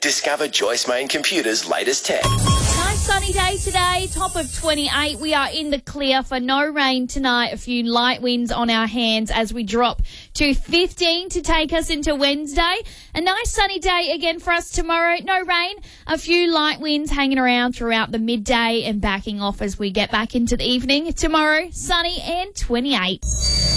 Discover Joyce Main Computers' latest tech. Nice sunny day today, top of 28. We are in the clear for no rain tonight. A few light winds on our hands as we drop to 15 to take us into Wednesday. A nice sunny day again for us tomorrow. No rain, a few light winds hanging around throughout the midday and backing off as we get back into the evening. Tomorrow, sunny and 28.